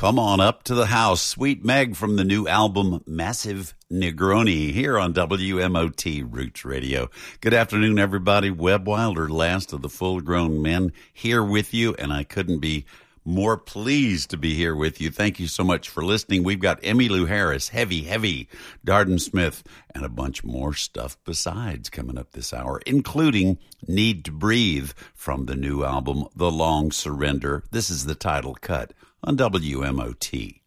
Come on up to the house. Sweet Meg from the new album Massive Negroni here on WMOT Roots Radio. Good afternoon, everybody. Webb Wilder, last of the full-grown men, here with you, and I couldn't be more pleased to be here with you. Thank you so much for listening. We've got Emmylou Harris, Heavy, Darden Smith, and a bunch more stuff besides coming up this hour, including Need to Breathe from the new album, The Long Surrender. This is the title cut on WMOT.